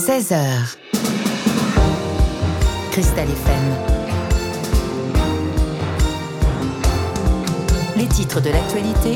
16h. Cristal FM. Les titres de l'actualité.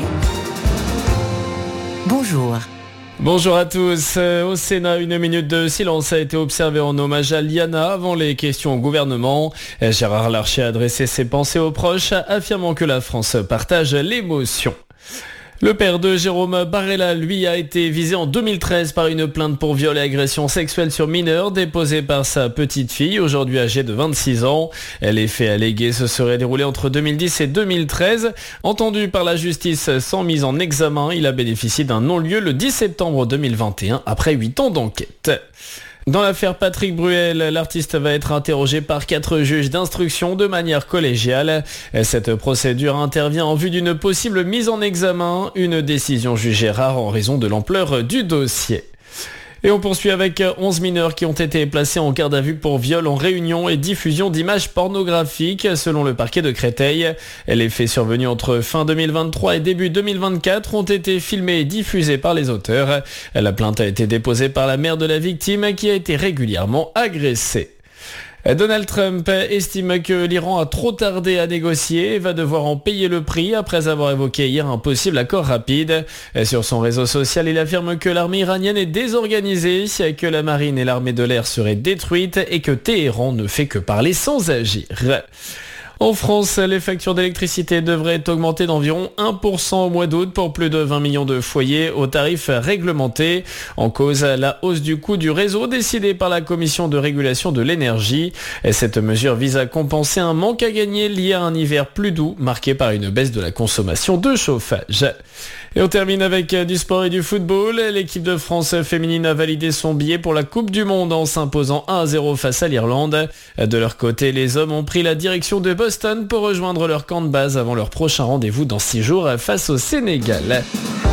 Bonjour. Bonjour à tous. Au Sénat, une minute de silence a été observée en hommage à Liana avant les questions au gouvernement. Gérard Larcher a adressé ses pensées aux proches, affirmant que la France partage l'émotion. Le père de Jérôme Barella, lui, a été visé en 2013 par une plainte pour viol et agression sexuelle sur mineur déposée par sa petite fille, aujourd'hui âgée de 26 ans. Les faits allégués se seraient déroulés entre 2010 et 2013. Entendu par la justice sans mise en examen, il a bénéficié d'un non-lieu le 10 septembre 2021 après 8 ans d'enquête. Dans l'affaire Patrick Bruel, l'artiste va être interrogé par 4 juges d'instruction de manière collégiale. Cette procédure intervient en vue d'une possible mise en examen, une décision jugée rare en raison de l'ampleur du dossier. Et on poursuit avec 11 mineurs qui ont été placés en garde à vue pour viol en réunion et diffusion d'images pornographiques selon le parquet de Créteil. Les faits survenus entre fin 2023 et début 2024 ont été filmés et diffusés par les auteurs. La plainte a été déposée par la mère de la victime qui a été régulièrement agressée. Donald Trump estime que l'Iran a trop tardé à négocier et va devoir en payer le prix après avoir évoqué hier un possible accord rapide. Sur son réseau social, il affirme que l'armée iranienne est désorganisée, que la marine et l'armée de l'air seraient détruites et que Téhéran ne fait que parler sans agir. En France, les factures d'électricité devraient augmenter d'environ 1% au mois d'août pour plus de 20 millions de foyers aux tarifs réglementés. En cause, la hausse du coût du réseau décidée par la Commission de régulation de l'énergie. Cette mesure vise à compenser un manque à gagner lié à un hiver plus doux, marqué par une baisse de la consommation de chauffage. Et on termine avec du sport et du football. L'équipe de France féminine a validé son billet pour la Coupe du Monde en s'imposant 1-0 face à l'Irlande. De leur côté, les hommes ont pris la direction de Boston pour rejoindre leur camp de base avant leur prochain rendez-vous dans 6 jours face au Sénégal.